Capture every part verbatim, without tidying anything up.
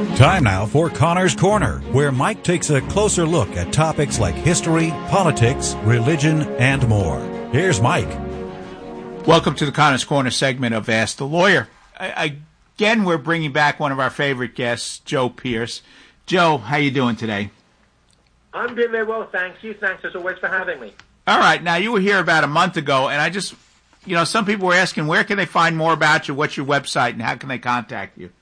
Time now for Connor's Corner, where Mike takes a closer look at topics like history, politics, religion, and more. Here's Mike. Welcome to the Connor's Corner segment of Ask the Lawyer. I, again, we're bringing back one of our favorite guests, Joe Pierce. Joe, how you doing today? I'm doing very well, thank you. Thanks as always for having me. All right. Now, you were here about a month ago, and I just, you know, some people were asking, where can they find more about you? What's your website, and how can they contact you?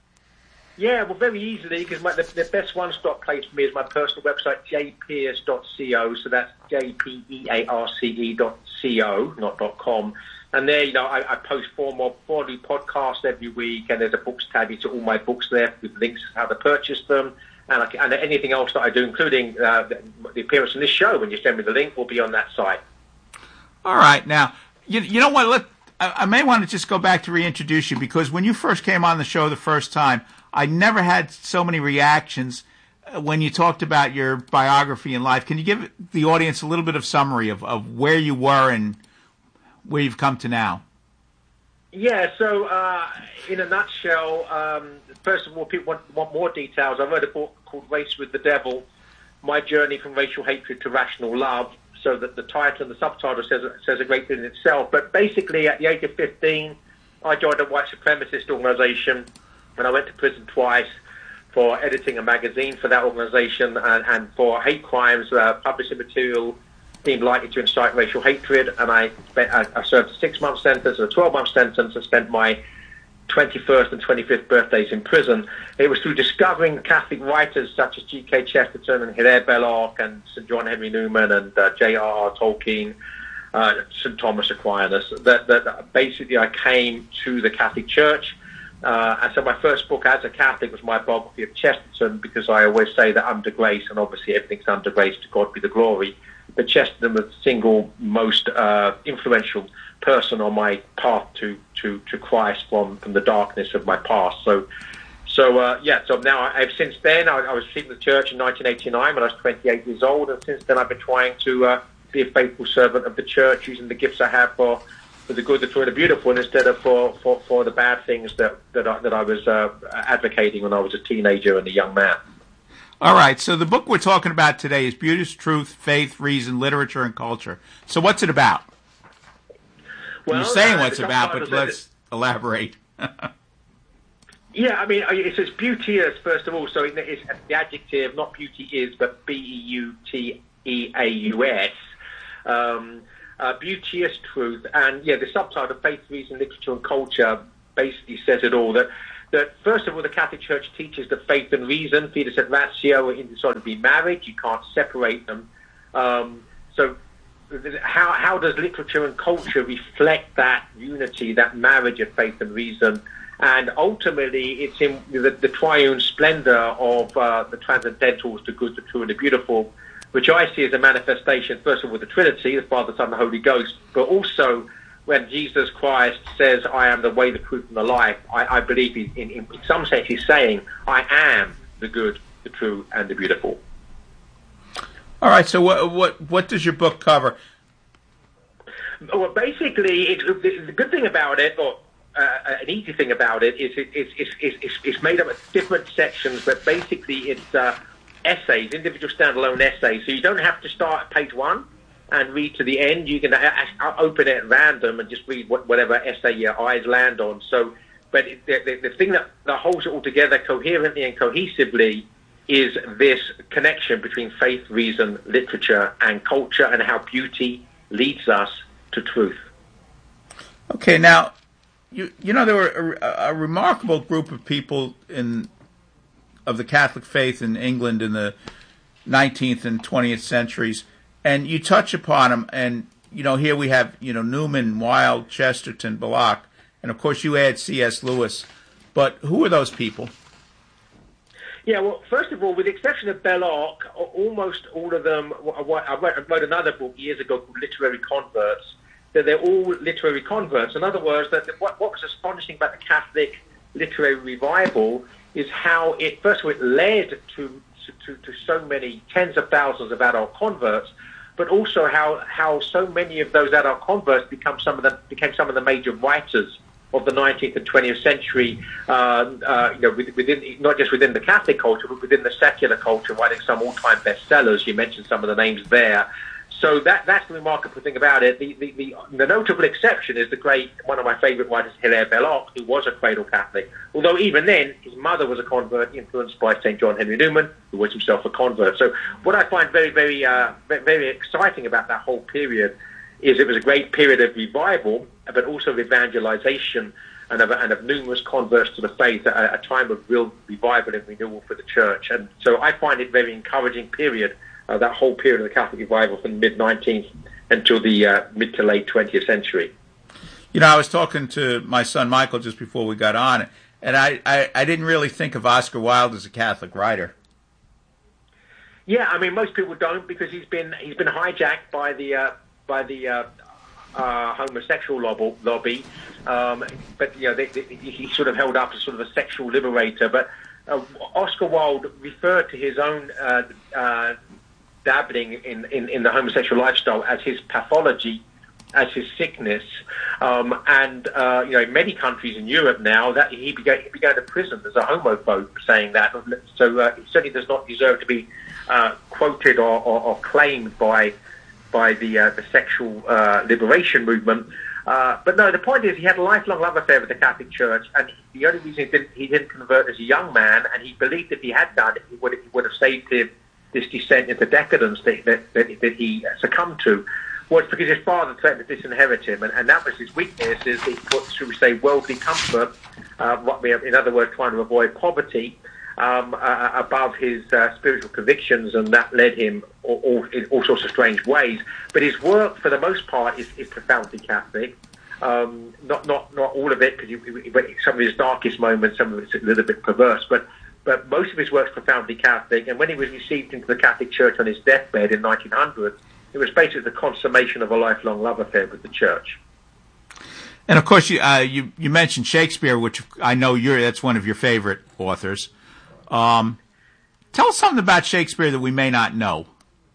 Yeah, well, very easily, because the, the best one-stop place for me is my personal website, j pearce dot co. So that's J P E A R C E dot C O, not dot .com. And there, you know, I, I post four more four new podcasts every week, and there's a books tab to all my books there with links to how to purchase them, and, I, and anything else that I do, including uh, the, the appearance in this show. When you send me the link, will be on that site. All right. Now, you, you know what? Let, I, I may want to just go back to reintroduce you, because when you first came on the show the first time, I never had so many reactions when you talked about your biography and life. Can you give the audience a little bit of summary of, of where you were and where you've come to now? Yeah, so uh, in a nutshell, um, first of all, people want, want more details. I wrote a book called Race with the Devil, My Journey from Racial Hatred to Rational Love, so that the title and the subtitle says, says a great deal in itself. But basically, at the age of fifteen, I joined a white supremacist organization, and I went to prison twice for editing a magazine for that organization and, and for hate crimes, uh, publishing material deemed likely to incite racial hatred. And I, spent, I, I served a six-month sentence, a twelve-month sentence, and spent my twenty-first and twenty-fifth birthdays in prison. It was through discovering Catholic writers such as G K Chesterton and Hilaire Belloc and Saint John Henry Newman and uh, J R R Tolkien, uh, Saint Thomas Aquinas, that, that basically I came to the Catholic Church. Uh, and so my first book as a Catholic was my biography of Chesterton, because I always say that under grace, and obviously everything's under grace, to God be the glory, but Chesterton was the single most uh, influential person on my path to, to, to Christ from, from the darkness of my past. So, so uh, yeah, so now I've since then, I, I was received in the church in nineteen eighty-nine when I was twenty-eight years old, and since then I've been trying to uh, be a faithful servant of the church, using the gifts I have for for the good, the true, and the beautiful, instead of for, for, for the bad things that that I, that I was uh, advocating when I was a teenager and a young man. All right, so the book we're talking about today is Beauty, Truth, Faith, Reason, Literature, and Culture. So what's it about? Well, You're saying uh, what's about, but let's elaborate. Yeah, I mean, it says beauteous, first of all, so it's the adjective, not beauty is, but B E U T E A U S. Um Uh, beauteous truth, and yeah, the subtitle, Faith, Reason, Literature, and Culture, basically says it all. That, that first of all, the Catholic Church teaches that faith and reason, fides et ratio, are indissolubly married. You can't separate them. Um, so, how how does literature and culture reflect that unity, that marriage of faith and reason? And ultimately, it's in the, the triune splendor of uh, the transcendentals, the good, the true, and the beautiful, which I see as a manifestation, first of all, the Trinity, the Father, Son, and the Holy Ghost, but also when Jesus Christ says, I am the way, the truth, and the life, I, I believe in, in, in some sense he's saying, I am the good, the true, and the beautiful. All right, so what what, what does your book cover? Well, basically, it, the good thing about it, or uh, an easy thing about it, is it, it's, it's, it's, it's made up of different sections, but basically it's Uh, essays, individual standalone essays, so you don't have to start at page one and read to the end. You can open it at random and just read whatever essay your eyes land on. So, but the, the, the thing that, that holds it all together coherently and cohesively is this connection between faith, reason, literature, and culture, and how beauty leads us to truth. Okay, now, you you know, there were a, a remarkable group of people in of the Catholic faith in England in the nineteenth and twentieth centuries, and you touch upon them, and, you know, here we have, you know, Newman, Wilde, Chesterton, Belloc, and of course you add C S Lewis, but who are those people? Yeah, well, first of all, with the exception of Belloc, almost all of them, I wrote another book years ago called Literary Converts, that they're all literary converts. In other words, that what, what was astonishing about the Catholic literary revival is how it, first of all, it led to, to, to so many tens of thousands of adult converts, but also how, how so many of those adult converts become some of the, became some of the major writers of the nineteenth and twentieth century, uh, uh, you know, within not just within the Catholic culture, but within the secular culture, writing some all-time bestsellers. You mentioned some of the names there. So that that's the remarkable thing about it. The, the, the, the notable exception is the great, one of my favourite writers, Hilaire Belloc, who was a cradle Catholic. Although even then, his mother was a convert, influenced by Saint John Henry Newman, who was himself a convert. So what I find very, very, uh, very exciting about that whole period is it was a great period of revival, but also of evangelization and of, and of numerous converts to the faith, a, a time of real revival and renewal for the church. And so I find it a very encouraging period, uh, that whole period of the Catholic revival from the mid-nineteenth until the uh, mid to late twentieth century. You know, I was talking to my son Michael just before we got on, and I, I, I didn't really think of Oscar Wilde as a Catholic writer. Yeah, I mean, most people don't, because he's been he's been hijacked by the uh, by the uh, uh, homosexual lobby. lobby. Um, but you know, they, they, he's sort of held up as sort of a sexual liberator. But uh, Oscar Wilde referred to his own uh, uh, dabbling in, in, in the homosexual lifestyle as his pathology, as his sickness. Um, and uh, you know, in many countries in Europe now, that he began, he began to prison as a homophobe, saying that. So uh, he certainly does not deserve to be uh, quoted or, or, or claimed by. by the uh, the sexual uh, liberation movement. Uh, but no, the point is he had a lifelong love affair with the Catholic Church, and the only reason he didn't, he didn't convert as a young man, and he believed if he had done it, it would, it would have saved him this descent into decadence that, that, that, that he succumbed to, was because his father threatened to disinherit him, and, and that was his weakness, is he put, should we say, worldly comfort, uh, what we have, in other words, trying to avoid poverty, Um, uh, above his uh, spiritual convictions, and that led him all, all, in all sorts of strange ways. But his work, for the most part, is, is profoundly Catholic. Um, not not not all of it, because some of his darkest moments, some of it's a little bit perverse. But but most of his work's profoundly Catholic. And when he was received into the Catholic Church on his deathbed in nineteen hundred, it was basically the consummation of a lifelong love affair with the Church. And of course, you uh, you, you mentioned Shakespeare, which I know you're that's one of your favorite authors. Um, tell us something about Shakespeare that we may not know.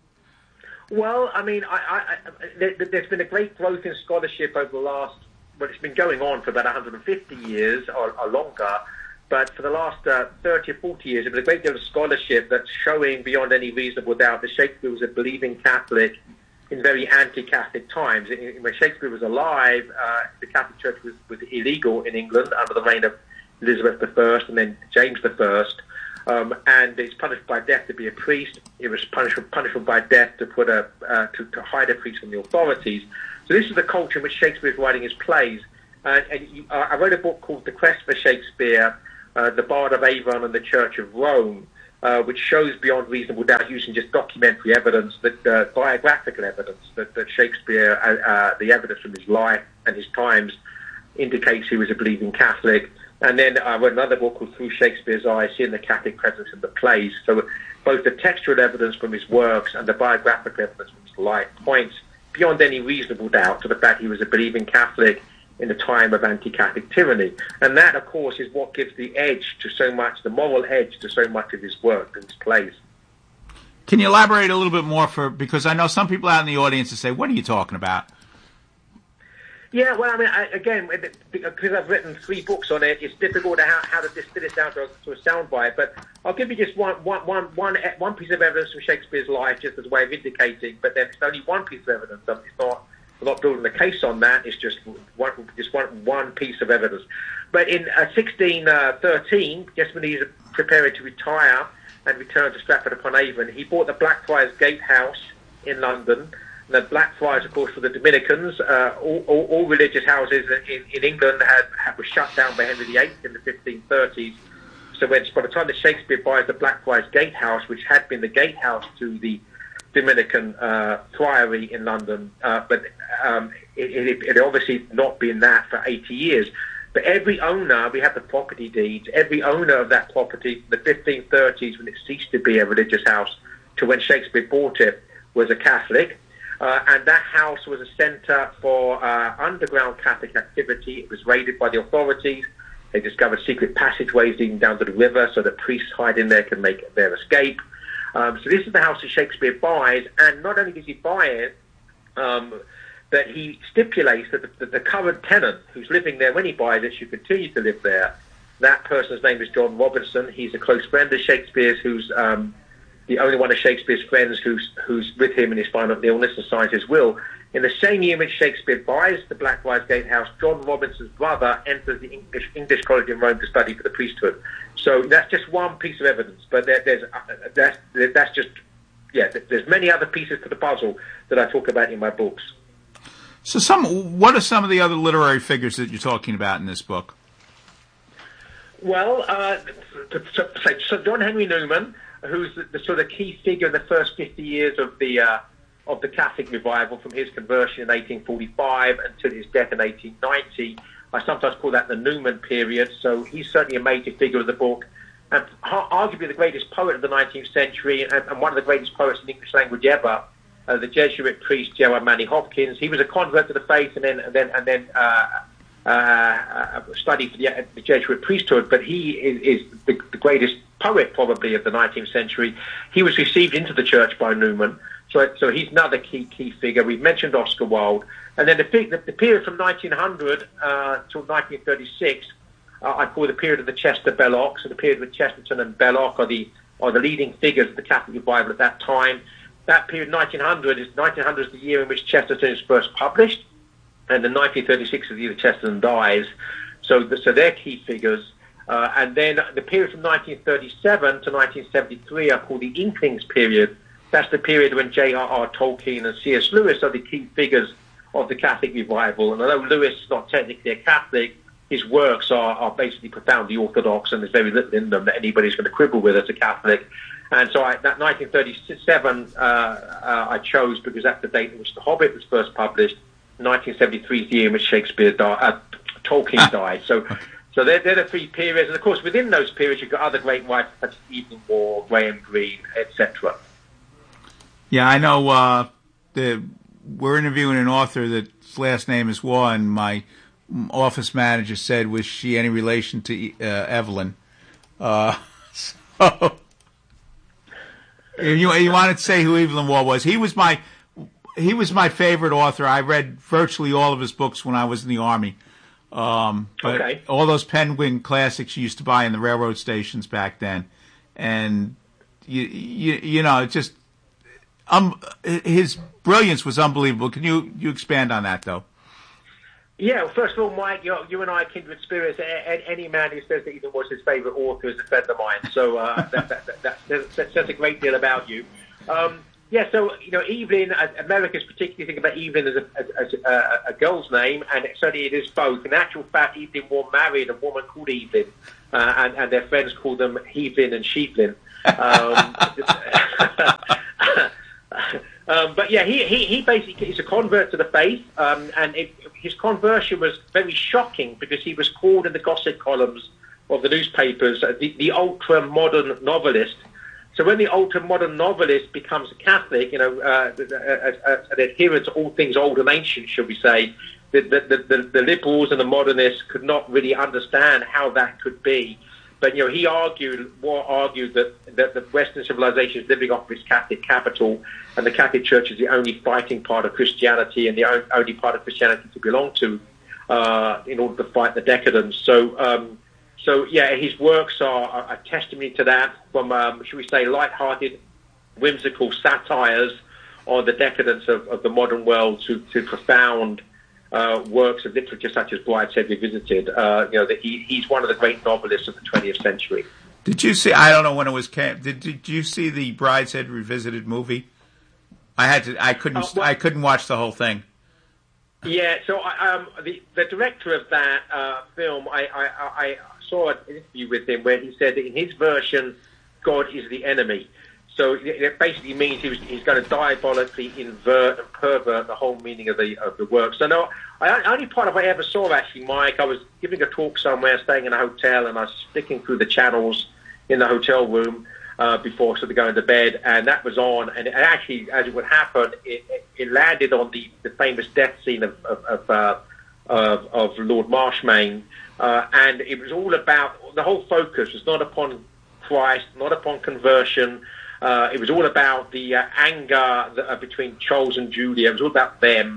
Well, I mean, I, I, I, there, there's been a great growth in scholarship over the last, well, it's been going on for about one hundred fifty years or, or longer, but for the last uh, thirty or forty years, there's been a great deal of scholarship that's showing beyond any reasonable doubt that Shakespeare was a believing Catholic in very anti-Catholic times. When Shakespeare was alive, uh, the Catholic Church was, was illegal in England under the reign of Elizabeth the First and then James the First. Um, and it's punished by death to be a priest. It was punishable, punishable by death to put a uh, to, to hide a priest from the authorities. So this is the culture in which Shakespeare is writing his plays. Uh, and you, uh, I wrote a book called The Quest for Shakespeare, uh, The Bard of Avon and the Church of Rome, uh, which shows beyond reasonable doubt, using just documentary evidence, that uh, biographical evidence, that, that Shakespeare, uh, uh, the evidence from his life and his times, indicates he was a believing Catholic. And then I wrote another book called Through Shakespeare's Eyes, Seeing the Catholic Presence in the Plays. So both the textual evidence from his works and the biographical evidence from his life points beyond any reasonable doubt to the fact he was a believing Catholic in a time of anti-Catholic tyranny. And that, of course, is what gives the edge to so much, the moral edge to so much of his work and his plays. Can you elaborate a little bit more, for because I know some people out in the audience that say, what are you talking about? Yeah, well, I mean, I, again, because I've written three books on it, it's difficult to how, how to distill it down to a, to a soundbite. But I'll give you just one, one, one, one, one piece of evidence from Shakespeare's life, just as a way of indicating. But then it's only one piece of evidence. It's not, I'm not building a case on that. It's just one, just one, one piece of evidence. But in uh, sixteen thirteen, just when he's preparing to retire and return to Stratford-upon-Avon, he bought the Blackfriars Gatehouse in London. The Blackfriars, of course, were the Dominicans. Uh, all, all, all religious houses in, in England had, had were shut down by Henry the Eighth in the fifteen thirties. So when, by the time that Shakespeare buys the Blackfriars Gatehouse, which had been the gatehouse to the Dominican uh, friary in London, uh, but um, it, it, it had obviously not been that for eighty years. But every owner, we have the property deeds, every owner of that property, the fifteen thirties, when it ceased to be a religious house, to when Shakespeare bought it, was a Catholic. Uh, and that house was a centre for uh, underground Catholic activity. It was raided by the authorities. They discovered secret passageways leading down to the river so that priests hide in there can make their escape. Um, so this is the house that Shakespeare buys, and not only does he buy it, um, that he stipulates that the, that the current tenant who's living there when he buys it should continue to live there. That person's name is John Robinson. He's a close friend of Shakespeare's, who's um, the only one of Shakespeare's friends who's who's with him in his final illness and signs his will. In the same year in which Shakespeare buys the Blackfriars Gatehouse, John Robinson's brother enters the English, English College in Rome to study for the priesthood. So that's just one piece of evidence, but there, there's uh, that's that's just yeah. There's many other pieces to the puzzle that I talk about in my books. So, some what are some of the other literary figures that you're talking about in this book? Well, uh, so, so John Henry Newman, who's the, the sort of key figure in the first fifty years of the uh, of the Catholic revival, from his conversion in eighteen forty-five until his death in eighteen ninety. I sometimes call that the Newman period. So he's certainly a major figure of the book, and arguably the greatest poet of the nineteenth century, and, and one of the greatest poets in the English language ever. Uh, the Jesuit priest Gerard Manley Hopkins. He was a convert to the faith, and then and then and then uh, uh, studied for the, uh, the Jesuit priesthood. But he is, is the, the greatest poet probably of the nineteenth century. He was received into the church by Newman, so so he's another key key figure. We've mentioned Oscar Wilde, and then the the, the period from nineteen hundred uh, till nineteen thirty-six. Uh, I call the period of the Chester Belloc. So the period with Chesterton and Belloc are the are the leading figures of the Catholic revival at that time. That period, nineteen hundred, is nineteen hundred is the year in which Chesterton is first published, and then nineteen thirty-six is the year Chesterton dies. So, the, so they're key figures. Uh, and then the period from nineteen thirty-seven to nineteen seventy-three are called the Inklings period. That's the period when J R R Tolkien and C S Lewis are the key figures of the Catholic revival. And although Lewis is not technically a Catholic, his works are, are basically profoundly orthodox, and there's very little in them that anybody's going to quibble with as a Catholic. And so I, that nineteen thirty-seven uh, uh, I chose because that's the date in which The Hobbit was first published. nineteen seventy-three is the year in which Shakespeare died, uh, Tolkien died. So, so they're, they're the three periods. And of course, within those periods, you've got other great writers such as Evelyn Waugh, Graham Greene, et cetera. Yeah, I know. Uh, the we're interviewing an author that's last name is Waugh, and my office manager said, "Was she any relation to uh, Evelyn?" Uh, so. You, you wanted to say who Evelyn Waugh was? He was my he was my favorite author. I read virtually all of his books when I was in the Army. Um, but okay. All those Penguin classics you used to buy in the railroad stations back then, and you you, you know, it just um, his brilliance was unbelievable. Can you you expand on that though? Yeah, well, first of all, Mike, you you and I are kindred spirits. Any man who says that Evelyn was his favourite author is a friend of mine. So uh, that, that, that, that, that says a great deal about you. Um, yeah, so, you know, Evelyn, uh, Americans particularly think about Evelyn as a, as, as a, a girl's name, and it, certainly it is both. In actual fact, Evelyn Waugh married a woman called Evelyn, uh, and, and their friends called them Hevelyn and Sheeplin. Um, um, but yeah, he, he, he basically is a convert to the faith, um, and it, his conversion was very shocking because he was called in the gossip columns of the newspapers uh, the, the ultra-modern novelist. So when the ultra-modern novelist becomes a Catholic, you know, uh, uh, an adherent to all things old and ancient, should we say, the, the, the, the liberals and the modernists could not really understand how that could be. But, you know, he argued, Waugh argued that, that the Western civilization is living off its Catholic capital, and the Catholic Church is the only fighting part of Christianity and the only part of Christianity to belong to uh, in order to fight the decadence. So, um, so yeah, his works are a testimony to that, from, um, should we say, light-hearted, whimsical satires on the decadence of, of the modern world to, to profound Uh, works of literature such as Brideshead Revisited. Uh, you know, that he, he's one of the great novelists of the twentieth century. Did you see? I don't know when it was. Did Did you see the Brideshead Revisited movie? I had to. I couldn't. Uh, well, I couldn't watch the whole thing. Yeah. So I, um, the the director of that uh, film, I, I I saw an interview with him where he said that in his version, God is the enemy. So it basically means he was, he's going to diabolically invert and pervert the whole meaning of the of the work. So no, I, only part of I ever saw actually, Mike, I was giving a talk somewhere, staying in a hotel, and I was flicking through the channels in the hotel room uh, before sort of going to bed, and that was on. And it actually, as it would happen, it, it landed on the, the famous death scene of of, of, uh, of, of Lord Marshmain, uh, and it was all about, the whole focus was not upon Christ, not upon conversion. Uh, it was all about the uh, anger that, uh, between Charles and Julia. It was all about them.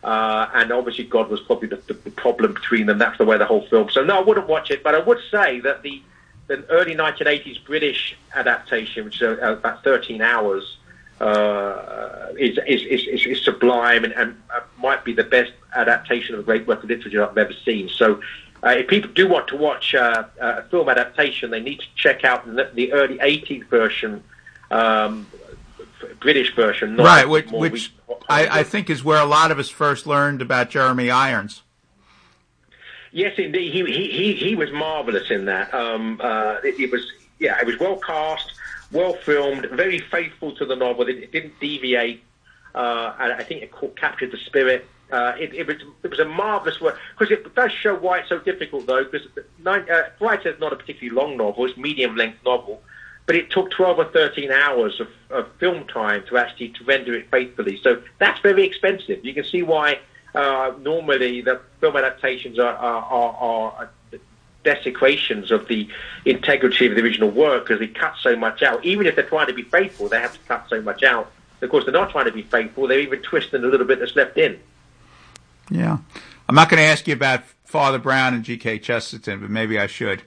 Uh, and obviously God was probably the, the problem between them. That's the way the whole film. So no, I wouldn't watch it, but I would say that the, the early nineteen eighties British adaptation, which is uh, about thirteen hours, uh, is, is, is, is sublime and, and uh, might be the best adaptation of a great work of literature I've ever seen. So uh, if people do want to watch uh, a film adaptation, they need to check out the, the early eighties version, um, British version. Not right, which, which weak, I, I think is where a lot of us first learned about Jeremy Irons. Yes, indeed. He he he, he was marvelous in that. Um, uh, it, it was yeah, it was well cast, well filmed, very faithful to the novel. It, it didn't deviate, uh, and I think it caught, captured the spirit. Uh, it, it was it was a marvelous work because it does show why it's so difficult though. Because uh, Bright is not a particularly long novel; it's a medium length novel. But it took twelve or thirteen hours of, of film time to actually to render it faithfully. So that's very expensive. You can see why uh, normally the film adaptations are, are, are, are desecrations of the integrity of the original work because they cut so much out. Even if they're trying to be faithful, they have to cut so much out. Of course, they're not trying to be faithful. They're even twisting a little bit that's left in. Yeah. I'm not going to ask you about Father Brown and G K Chesterton, but maybe I should.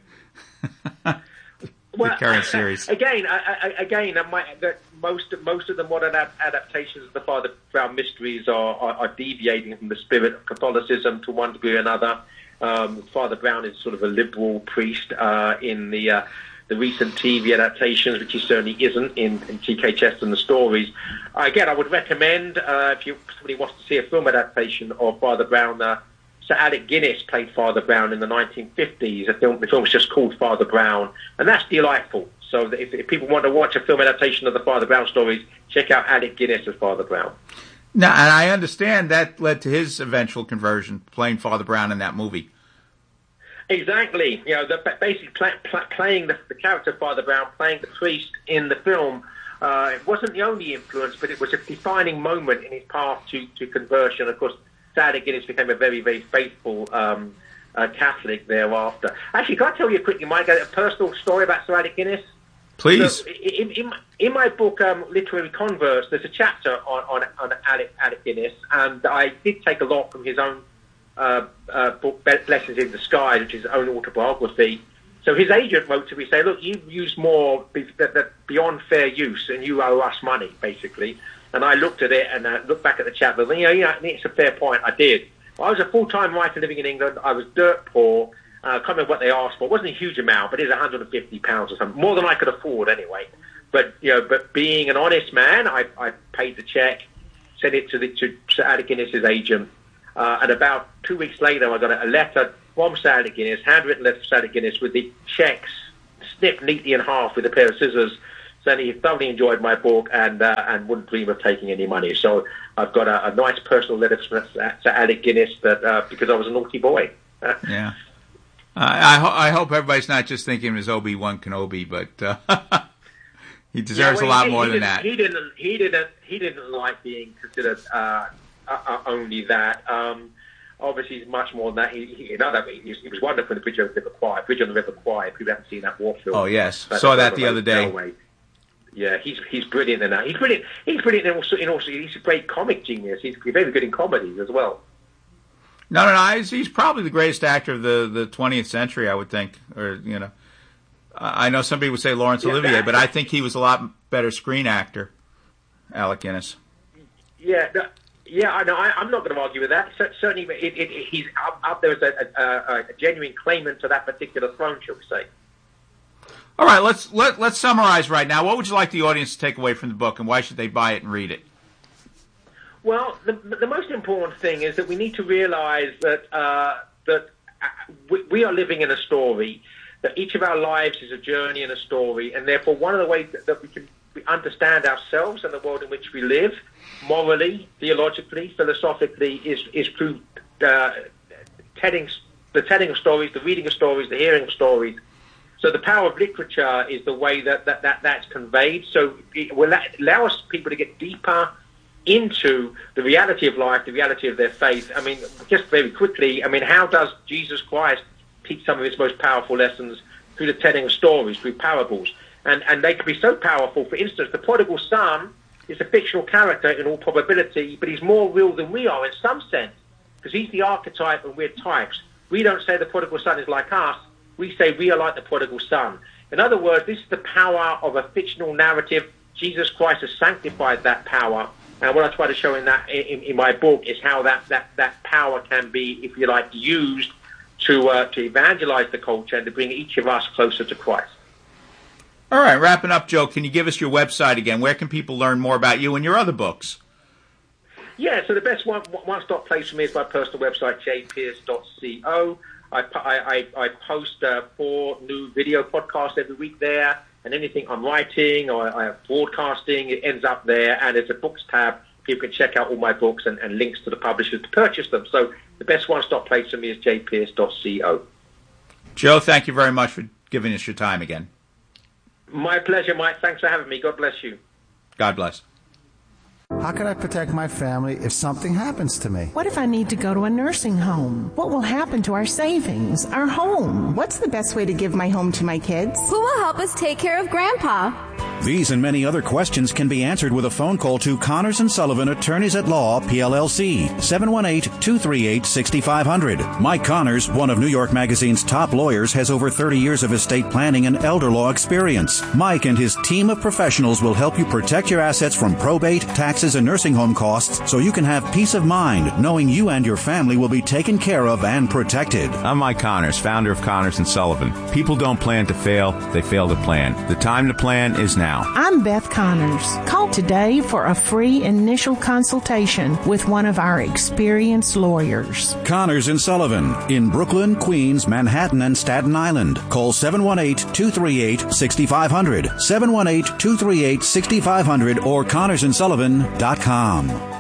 Well, the current series. Again, I, I, again, I might, that most most of the modern ad- adaptations of the Father Brown mysteries are, are, are deviating from the spirit of Catholicism to one degree or another. Um, Father Brown is sort of a liberal priest uh, in the uh, the recent T V adaptations, which he certainly isn't in, in G K Chesterton the stories. Uh, again, I would recommend uh, if you somebody wants to see a film adaptation of Father Brown. Uh, Sir Alec Guinness played Father Brown in the nineteen fifties. The film, the film was just called Father Brown, and that's delightful. So if, if people want to watch a film adaptation of the Father Brown stories, check out Alec Guinness as Father Brown. Now, and I understand that led to his eventual conversion, playing Father Brown in that movie. Exactly. You know, the, basically play, play, playing the, the character of Father Brown, playing the priest in the film, uh, it wasn't the only influence, but it was a defining moment in his path to, to conversion. Of course, Alec Guinness became a very, very faithful um, uh, Catholic thereafter. Actually, can I tell you quickly, Mike, a personal story about Sir Alec Guinness? Please. So, in, in, in my book, um, Literary Converse, there's a chapter on, on, on Alec, Alec Guinness, and I did take a lot from his own uh, uh, book, Blessings in Disguise, which is his own autobiography. So his agent wrote to me, say, look, you've used more be, that, that beyond fair use, and you owe us money, basically. And I looked at it and I looked back at the chapter. And, you know, you know, I think it's a fair point. I did. I was a full-time writer living in England. I was dirt poor. Uh, I can't remember what they asked for. It wasn't a huge amount, but it was one hundred fifty pounds or something, more than I could afford anyway. But you know, but being an honest man, I, I paid the check, sent it to the to Sir Alec Guinness's agent, uh, and about two weeks later, I got a letter from Sir Alec Guinness, handwritten letter from Sir Alec Guinness, with the checks snipped neatly in half with a pair of scissors. Saying he thoroughly enjoyed my book and uh, and wouldn't dream of taking any money. So I've got a, a nice personal letter from Sir Alec Guinness that uh, because I was a naughty boy. Yeah, uh, I ho- I hope everybody's not just thinking him as Obi-Wan Kenobi, but uh, he deserves yeah, well, a lot he, more he than didn't, that. He didn't. He didn't. He didn't like being considered uh, uh, only that. Um, obviously, he's much more than that. He, he, in other ways, he was wonderful in the Bridge on the River Kwai. Bridge on the River Kwai. People haven't seen that war film. Oh yes, saw that the other day. Railway. Yeah, he's he's brilliant in that. He's brilliant. He's brilliant in also. In also, he's a great comic genius. He's very good in comedies as well. No, no, no. He's, he's probably the greatest actor of the, the twentieth century, I would think. Or you know, I know somebody would say Laurence yeah, Olivier, that, but I think he was a lot better screen actor. Alec Guinness. Yeah, no, yeah. I know. I, I'm not going to argue with that. So, certainly, it, it, it, he's up, up there as a, a, a genuine claimant to that particular throne, shall we say? All right, let's let let's summarize right now. What would you like the audience to take away from the book, and why should they buy it and read it? Well, the, the most important thing is that we need to realize that uh, that we, we are living in a story. That each of our lives is a journey and a story, and therefore one of the ways that, that we can understand ourselves and the world in which we live, morally, theologically, philosophically, is is through uh, telling the telling of stories, the reading of stories, the hearing of stories. So the power of literature is the way that, that, that that's conveyed. So it will allow us people to get deeper into the reality of life, the reality of their faith. I mean, just very quickly, I mean, how does Jesus Christ teach some of his most powerful lessons? Through the telling of stories, through parables. And and they can be so powerful. For instance, the prodigal son is a fictional character in all probability, but he's more real than we are in some sense, because he's the archetype and we're types. We don't say the prodigal son is like us. We say we are like the prodigal son. In other words, this is the power of a fictional narrative. Jesus Christ has sanctified that power. And what I try to show in that in, in my book is how that, that, that power can be, if you like, used to uh, to evangelize the culture and to bring each of us closer to Christ. All right, wrapping up, Joe, can you give us your website again? Where can people learn more about you and your other books? Yeah, so the best one, one-stop place for me is my personal website, j pierce dot co. I, I, I post uh, four new video podcasts every week there, and anything I'm writing or I have broadcasting, it ends up there, and there's a books tab. People can check out all my books and, and links to the publishers to purchase them. So the best one-stop place for me is j pierce dot co. Joe, thank you very much for giving us your time again. My pleasure, Mike. Thanks for having me. God bless you. God bless. How can I protect my family if something happens to me? What if I need to go to a nursing home? What will happen to our savings, our home? What's the best way to give my home to my kids? Who will help us take care of Grandpa? These and many other questions can be answered with a phone call to Connors and Sullivan, Attorneys at Law, P L L C, seven one eight, two three eight, six five zero zero. Mike Connors, one of New York Magazine's top lawyers, has over thirty years of estate planning and elder law experience. Mike and his team of professionals will help you protect your assets from probate, taxes, and nursing home costs so you can have peace of mind knowing you and your family will be taken care of and protected. I'm Mike Connors, founder of Connors and Sullivan. People don't plan to fail, they fail to plan. The time to plan is now. I'm Beth Connors. Call today for a free initial consultation with one of our experienced lawyers. Connors and Sullivan in Brooklyn, Queens, Manhattan, and Staten Island. Call seven one eight, two three eight, six five zero zero, seven one eight, two three eight, six five zero zero, or connors and sullivan dot com.